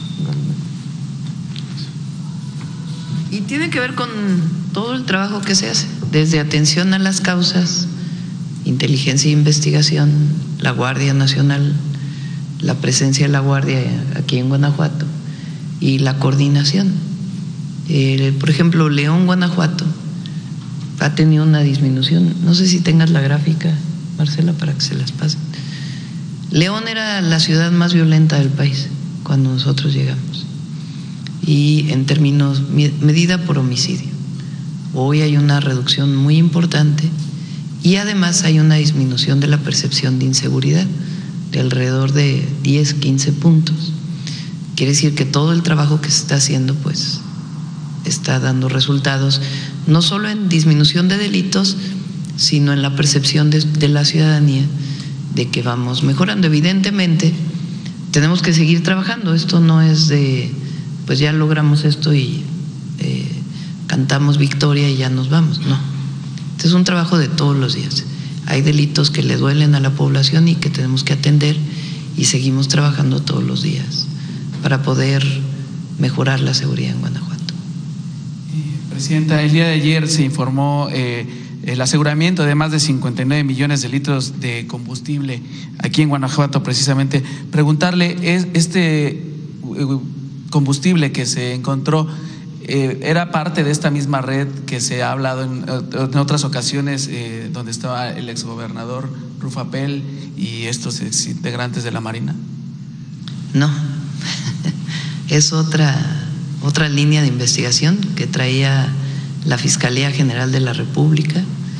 Y tiene que ver con todo el trabajo que se hace, desde atención a las causas, inteligencia e investigación, la Guardia Nacional, la presencia de la Guardia aquí en Guanajuato y la coordinación. Por ejemplo, León, Guanajuato, ha tenido una disminución. No sé si tengas la gráfica, Marcela, para que se las pasen. León era la ciudad más violenta del país cuando nosotros llegamos, y en términos medida por homicidio. Hoy hay una reducción muy importante y además hay una disminución de la percepción de inseguridad de alrededor de 10, 15 puntos. Quiere decir que todo el trabajo que se está haciendo pues está dando resultados, no solo en disminución de delitos, sino en la percepción de la ciudadanía de que vamos mejorando. Evidentemente tenemos que seguir trabajando, esto no es de pues ya logramos esto y cantamos victoria y ya nos vamos, no. Este es un trabajo de todos los días. Hay delitos que le duelen a la población y que tenemos que atender, y seguimos trabajando todos los días para poder mejorar la seguridad en Guanajuato. Presidenta, el día de ayer se informó el aseguramiento de más de 59 millones de litros de combustible aquí en Guanajuato, precisamente. Preguntarle, este combustible que se encontró era parte de esta misma red que se ha hablado en otras ocasiones, donde estaba el exgobernador Rufapel y estos exintegrantes de la Marina. No, es otra línea de investigación que traía la Fiscalía General de la República,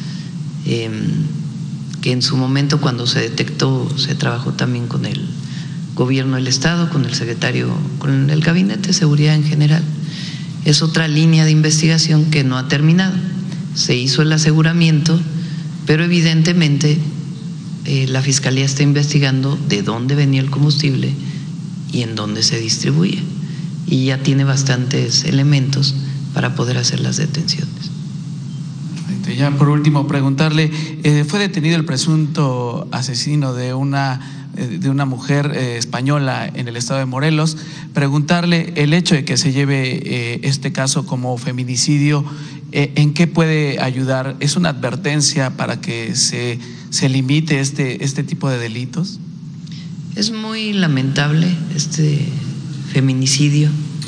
que en su momento, cuando se detectó, se trabajó también con el Gobierno del Estado, con el secretario, con el Gabinete de Seguridad en general. Es otra línea de investigación que no ha terminado. Se hizo el aseguramiento, pero evidentemente la Fiscalía está investigando de dónde venía el combustible y en dónde se distribuye. y ya tiene bastantes elementos para poder hacer las detenciones. Perfecto. Ya por último preguntarle, fue detenido el presunto asesino de una mujer española en el estado de Morelos. Preguntarle el hecho de que se lleve este caso como feminicidio, ¿en qué puede ayudar? ¿Es una advertencia para que se limite este tipo de delitos? Es muy lamentable este feminicidio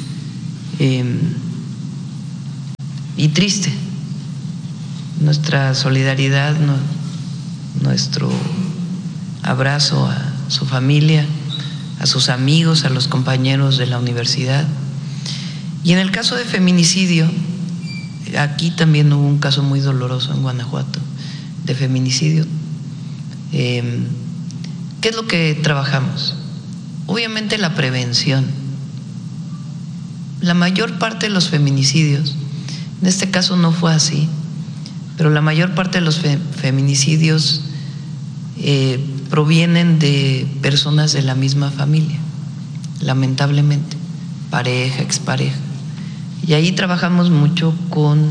y triste. Nuestra solidaridad, nuestro abrazo a su familia, a sus amigos, a los compañeros de la universidad. Y en el caso de feminicidio, aquí también hubo un caso muy doloroso en Guanajuato de feminicidio. ¿Qué es lo que trabajamos? Obviamente la prevención. La mayor parte de los feminicidios, en este caso no fue así, pero la mayor parte de los feminicidios provienen de personas de la misma familia, lamentablemente, pareja, expareja. Y ahí trabajamos mucho con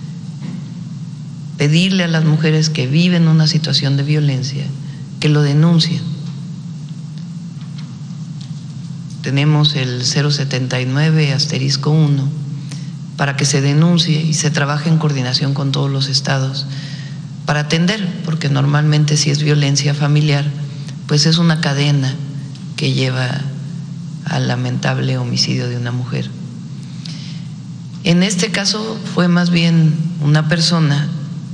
pedirle a las mujeres que viven una situación de violencia que lo denuncien. Tenemos el 079-1 para que se denuncie y se trabaje en coordinación con todos los estados para atender, porque normalmente si es violencia familiar, pues es una cadena que lleva al lamentable homicidio de una mujer. En este caso fue más bien una persona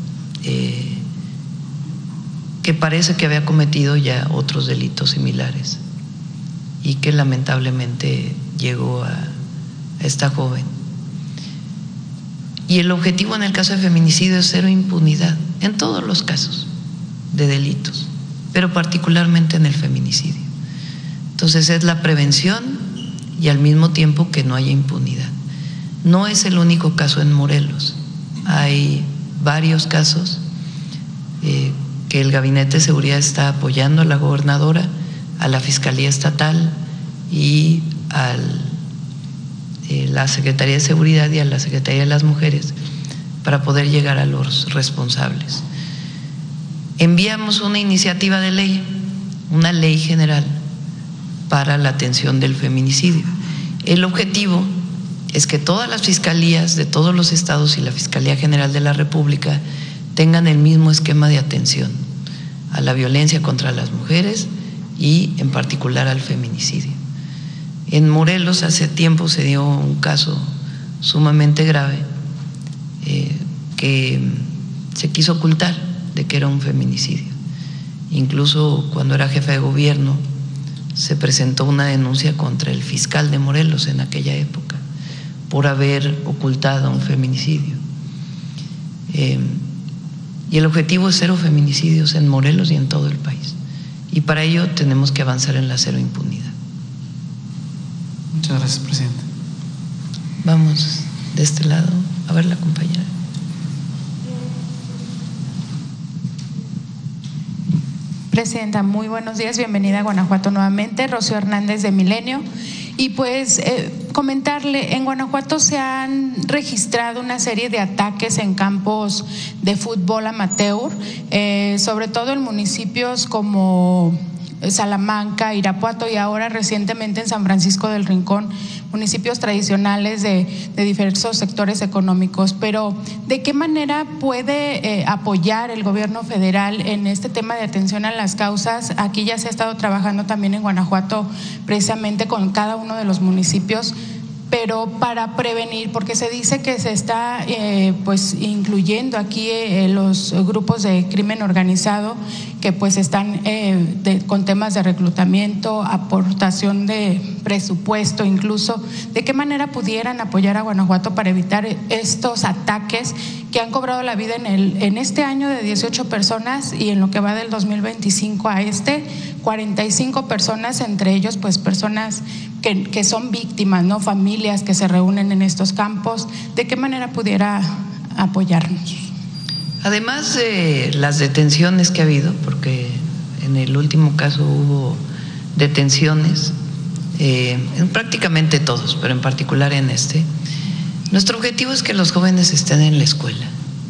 que parece que había cometido ya otros delitos similares y que lamentablemente llegó a esta joven. Y el objetivo en el caso de feminicidio es cero impunidad, en todos los casos de delitos, pero particularmente en el feminicidio. Entonces es la prevención y al mismo tiempo que no haya impunidad. No es el único caso en Morelos, hay varios casos que el Gabinete de Seguridad está apoyando a la gobernadora, a la Fiscalía Estatal y a la Secretaría de Seguridad y a la Secretaría de las Mujeres para poder llegar a los responsables. Enviamos una iniciativa de ley, una ley general para la atención del feminicidio. El objetivo es que todas las fiscalías de todos los estados y la Fiscalía General de la República tengan el mismo esquema de atención a la violencia contra las mujeres y en particular al feminicidio. En Morelos hace tiempo se dio un caso sumamente grave que se quiso ocultar de que era un feminicidio. Incluso cuando era jefe de gobierno se presentó una denuncia contra el fiscal de Morelos en aquella época por haber ocultado un feminicidio. Y el objetivo es cero feminicidios en Morelos y en todo el país. Y para ello tenemos que avanzar en la cero impunidad. Muchas gracias, presidente. Vamos de este lado, a ver la compañera. Presidenta, muy buenos días, bienvenida a Guanajuato nuevamente, Rocío Hernández de Milenio. Y pues comentarle, en Guanajuato se han registrado una serie de ataques en campos de fútbol amateur, sobre todo en municipios como Salamanca, Irapuato y ahora recientemente en San Francisco del Rincón, municipios tradicionales de diversos sectores económicos. Pero ¿de qué manera puede apoyar el gobierno federal en este tema de atención a las causas? Aquí ya se ha estado trabajando también en Guanajuato precisamente con cada uno de los municipios, pero para prevenir, porque se dice que se está pues incluyendo aquí los grupos de crimen organizado que pues están con temas de reclutamiento, aportación de presupuesto incluso. ¿De qué manera pudieran apoyar a Guanajuato para evitar estos ataques que han cobrado la vida en este año de 18 personas y en lo que va del 2025 a 45 personas, entre ellos pues personas que son víctimas, ¿no? Familias que se reúnen en estos campos? ¿De qué manera pudiera apoyarnos? Además de las detenciones que ha habido, porque en el último caso hubo detenciones en prácticamente todos, pero en particular en este, nuestro objetivo es que los jóvenes estén en la escuela.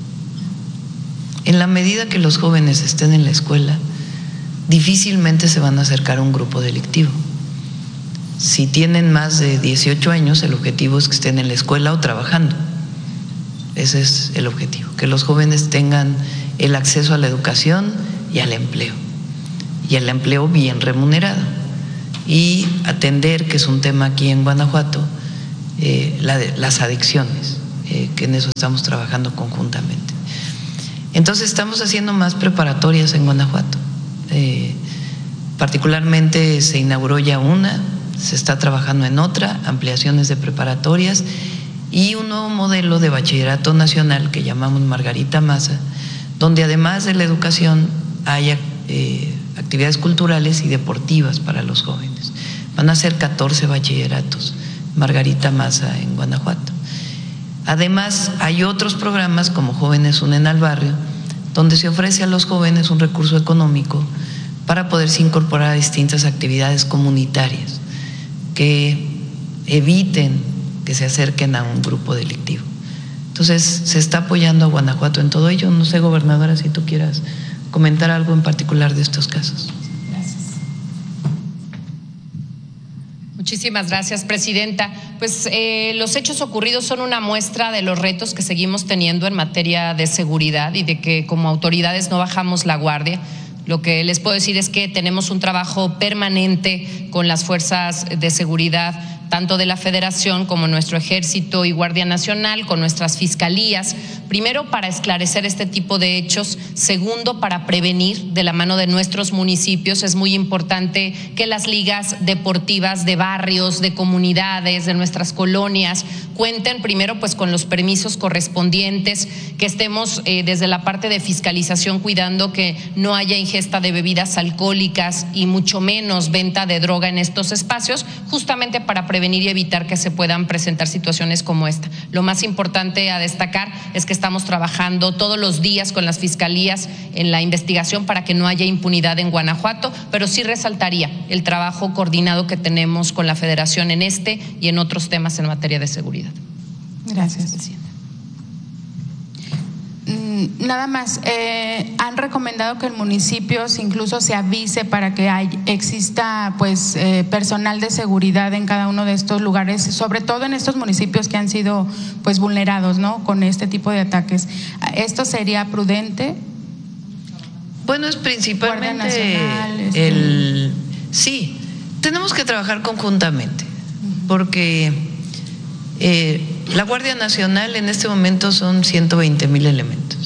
En la medida que los jóvenes estén en la escuela, difícilmente se van a acercar a un grupo delictivo. Si tienen más de 18 años, el objetivo es que estén en la escuela o trabajando. Ese es el objetivo, que los jóvenes tengan el acceso a la educación y al empleo bien remunerado. Y atender, que es un tema aquí en Guanajuato, las adicciones, que en eso estamos trabajando conjuntamente. Entonces estamos haciendo más preparatorias en Guanajuato. Particularmente se inauguró ya una, se está trabajando en otra, ampliaciones de preparatorias y un nuevo modelo de bachillerato nacional que llamamos Margarita Maza, donde además de la educación haya actividades culturales y deportivas para los jóvenes. Van a ser 14 bachilleratos Margarita Maza en Guanajuato. Además, hay otros programas como Jóvenes Unen al Barrio, donde se ofrece a los jóvenes un recurso económico para poderse incorporar a distintas actividades comunitarias que eviten que se acerquen a un grupo delictivo. Entonces, se está apoyando a Guanajuato en todo ello. No sé, gobernadora, si tú quieras comentar algo en particular de estos casos. Muchísimas gracias, presidenta. Pues los hechos ocurridos son una muestra de los retos que seguimos teniendo en materia de seguridad y de que como autoridades no bajamos la guardia. Lo que les puedo decir es que tenemos un trabajo permanente con las fuerzas de seguridad, tanto de la Federación como nuestro Ejército y Guardia Nacional, con nuestras fiscalías, primero para esclarecer este tipo de hechos, segundo para prevenir de la mano de nuestros municipios. Es muy importante que las ligas deportivas de barrios, de comunidades, de nuestras colonias cuenten primero pues con los permisos correspondientes, que estemos desde la parte de fiscalización cuidando que no haya ingesta de bebidas alcohólicas y mucho menos venta de droga en estos espacios, justamente para prevenir y evitar que se puedan presentar situaciones como esta. Lo más importante a destacar es que estamos trabajando todos los días con las fiscalías en la investigación para que no haya impunidad en Guanajuato, pero sí resaltaría el trabajo coordinado que tenemos con la Federación en este y en otros temas en materia de seguridad. Gracias, presidenta. Nada más, han recomendado que el municipio incluso se avise para que exista pues personal de seguridad en cada uno de estos lugares, sobre todo en estos municipios que han sido pues vulnerados, ¿no?, con este tipo de ataques. ¿Esto sería prudente? Bueno, es principalmente sí, tenemos que trabajar conjuntamente, porque la Guardia Nacional en este momento son 120,000 elementos.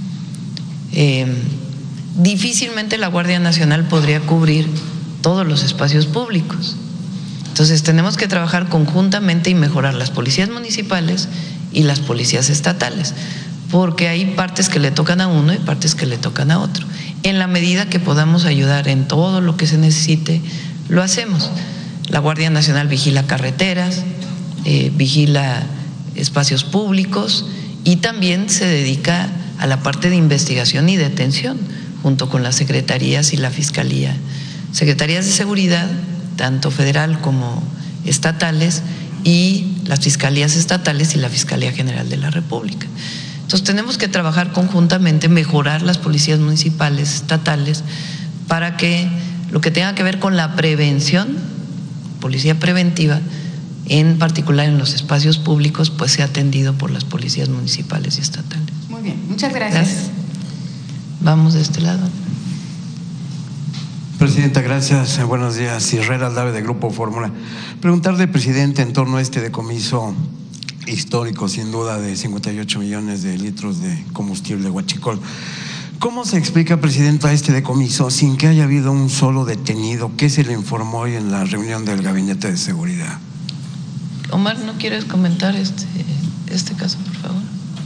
Difícilmente la Guardia Nacional podría cubrir todos los espacios públicos. Entonces tenemos que trabajar conjuntamente y mejorar las policías municipales y las policías estatales, porque hay partes que le tocan a uno y partes que le tocan a otro. En la medida que podamos ayudar en todo lo que se necesite, lo hacemos. La Guardia Nacional vigila carreteras, vigila espacios públicos y también se dedica a la parte de investigación y detención, junto con las secretarías y la Fiscalía. Secretarías de Seguridad, tanto federal como estatales, y las fiscalías estatales y la Fiscalía General de la República. Entonces tenemos que trabajar conjuntamente, mejorar las policías municipales, estatales, para que lo que tenga que ver con la prevención, policía preventiva, en particular en los espacios públicos, pues sea atendido por las policías municipales y estatales. Muy bien, muchas gracias. Vamos de este lado. Presidenta, gracias. Buenos días. Herrera Aldave, de Grupo Fórmula. Preguntarle, presidente, en torno a este decomiso histórico, sin duda, de 58 millones de litros de combustible huachicol. ¿Cómo se explica, presidenta, este decomiso sin que haya habido un solo detenido? ¿Qué se le informó hoy en la reunión del Gabinete de Seguridad? Omar, ¿no quieres comentar este caso, por favor?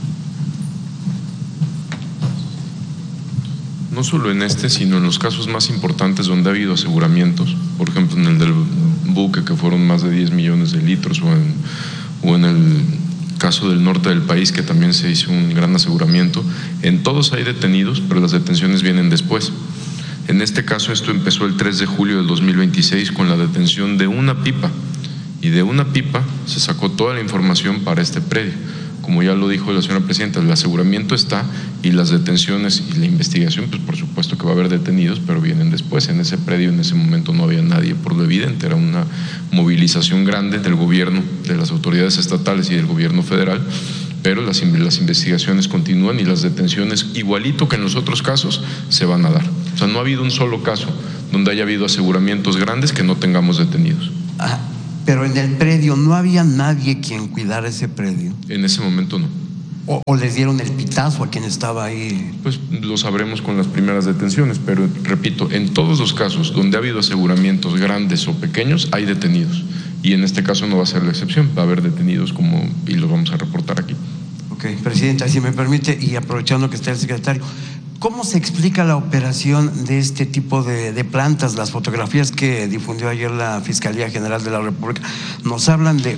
No solo en este, sino en los casos más importantes donde ha habido aseguramientos, por ejemplo en el del buque, que fueron más de 10 millones de litros, o en el caso del norte del país, que también se hizo un gran aseguramiento. En todos hay detenidos, pero las detenciones vienen después. En este caso, esto empezó el 3 de julio del 2026 con la detención de una pipa, y de una pipa se sacó toda la información para este predio. Como ya lo dijo la señora presidenta, el aseguramiento está, y las detenciones y la investigación, pues por supuesto que va a haber detenidos, pero vienen después. En ese predio en ese momento no había nadie, por lo evidente, era una movilización grande del gobierno, de las autoridades estatales y del gobierno federal, pero las investigaciones continúan y las detenciones, igualito que en los otros casos, se van a dar. O sea, no ha habido un solo caso donde haya habido aseguramientos grandes que no tengamos detenidos. Pero en el predio no había nadie quien cuidara ese predio. En ese momento no. ¿O les dieron el pitazo a quien estaba ahí? Pues lo sabremos con las primeras detenciones, pero repito, en todos los casos donde ha habido aseguramientos grandes o pequeños, hay detenidos. Y en este caso no va a ser la excepción, va a haber detenidos y los vamos a reportar aquí. Ok, presidenta, si me permite, y aprovechando que está el secretario, ¿cómo se explica la operación de este tipo de plantas? Las fotografías que difundió ayer la Fiscalía General de la República nos hablan de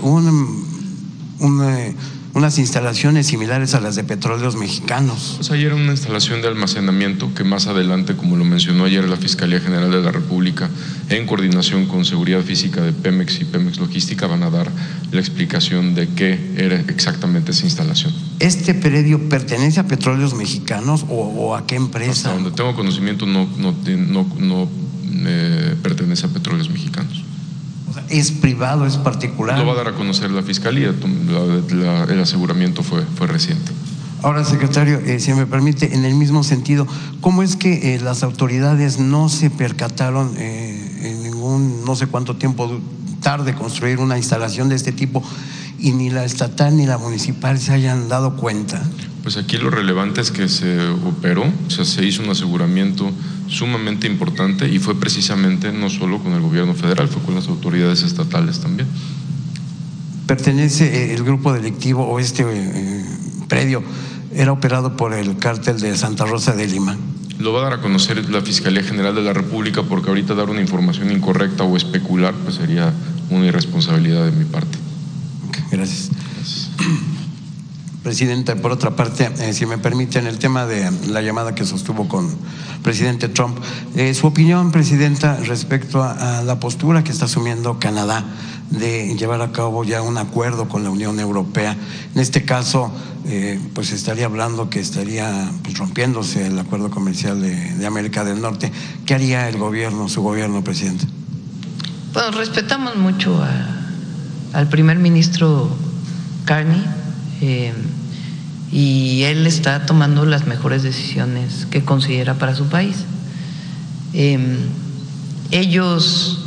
unas instalaciones similares a las de Petróleos Mexicanos. Pues ayer una instalación de almacenamiento que más adelante, como lo mencionó ayer la Fiscalía General de la República, en coordinación con Seguridad Física de Pemex y Pemex Logística, van a dar la explicación de qué era exactamente esa instalación. ¿Este predio pertenece a Petróleos Mexicanos o a qué empresa? Hasta donde tengo conocimiento no pertenece a Petróleos Mexicanos. ¿Es privado, es particular? Lo va a dar a conocer la Fiscalía, el aseguramiento fue reciente. Ahora, secretario, si me permite, en el mismo sentido, ¿cómo es que las autoridades no se percataron en ningún, no sé cuánto tiempo tarde construir una instalación de este tipo, y ni la estatal ni la municipal se hayan dado cuenta? Pues aquí lo relevante es que se operó, o sea, se hizo un aseguramiento sumamente importante, y fue precisamente no solo con el gobierno federal, fue con las autoridades estatales también. ¿Pertenece el grupo delictivo o este predio era operado por el cártel de Santa Rosa de Lima? Lo va a dar a conocer la Fiscalía General de la República, porque ahorita dar una información incorrecta o especular pues sería una irresponsabilidad de mi parte. Okay, gracias. Presidenta, por otra parte, si me permite, en el tema de la llamada que sostuvo con el presidente Trump, su opinión, presidenta, respecto a la postura que está asumiendo Canadá de llevar a cabo ya un acuerdo con la Unión Europea. En este caso, pues estaría hablando que estaría pues rompiéndose el acuerdo comercial de América del Norte. ¿Qué haría el gobierno, su gobierno, presidente? Bueno, respetamos mucho al primer ministro Carney, y él está tomando las mejores decisiones que considera para su país. Ellos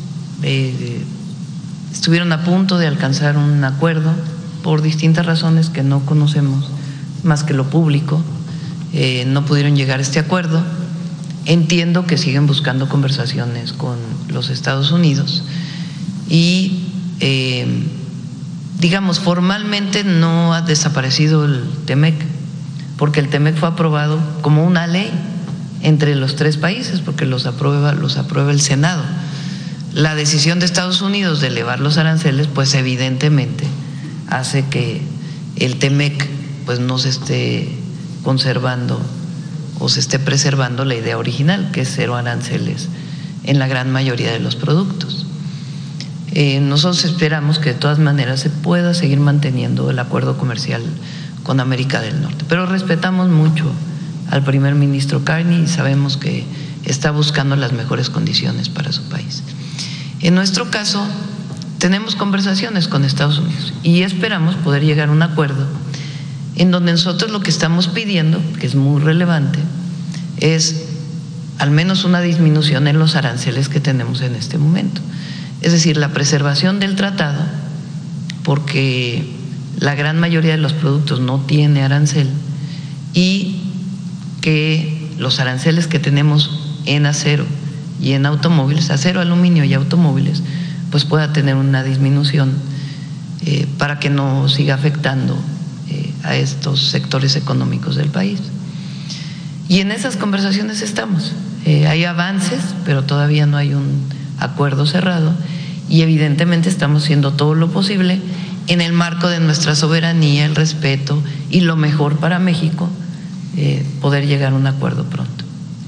estuvieron a punto de alcanzar un acuerdo por distintas razones que no conocemos más que lo público. No pudieron llegar a este acuerdo. Entiendo que siguen buscando conversaciones con los Estados Unidos y digamos, formalmente no ha desaparecido el TEMEC, porque el TEMEC fue aprobado como una ley entre los tres países, porque los aprueba el Senado. La decisión de Estados Unidos de elevar los aranceles, pues evidentemente hace que el TEMEC pues no se esté conservando o se esté preservando la idea original, que es cero aranceles en la gran mayoría de los productos. Nosotros esperamos que de todas maneras se pueda seguir manteniendo el acuerdo comercial con América del Norte, pero respetamos mucho al primer ministro Carney y sabemos que está buscando las mejores condiciones para su país. En nuestro caso, tenemos conversaciones con Estados Unidos y esperamos poder llegar a un acuerdo en donde nosotros lo que estamos pidiendo, que es muy relevante, es al menos una disminución en los aranceles que tenemos en este momento. Es decir, la preservación del tratado, porque la gran mayoría de los productos no tiene arancel, y que los aranceles que tenemos en acero y en automóviles, acero, aluminio y automóviles, pues pueda tener una disminución para que no siga afectando a estos sectores económicos del país. Y en esas conversaciones estamos. Hay avances, pero todavía no hay un acuerdo cerrado, y evidentemente estamos haciendo todo lo posible en el marco de nuestra soberanía, el respeto y lo mejor para México, poder llegar a un acuerdo pronto.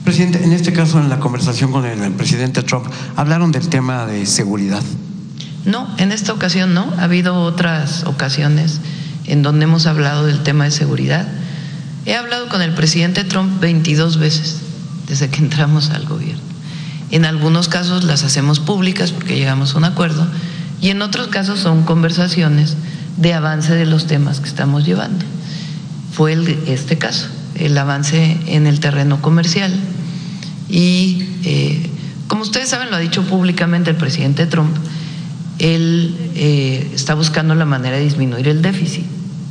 Presidente, en este caso, en la conversación con el presidente Trump, ¿hablaron del tema de seguridad? No, en esta ocasión no. Ha habido otras ocasiones en donde hemos hablado del tema de seguridad. He hablado con el presidente Trump 22 veces desde que entramos al gobierno. En algunos casos las hacemos públicas porque llegamos a un acuerdo y en otros casos son conversaciones de avance de los temas que estamos llevando. Fue este caso, el avance en el terreno comercial y como ustedes saben, lo ha dicho públicamente el presidente Trump, él está buscando la manera de disminuir el déficit.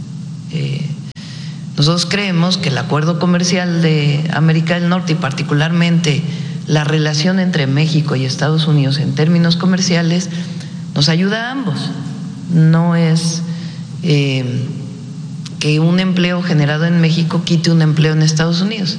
Nosotros creemos que el acuerdo comercial de América del Norte y particularmente la relación entre México y Estados Unidos en términos comerciales nos ayuda a ambos. No es que un empleo generado en México quite un empleo en Estados Unidos.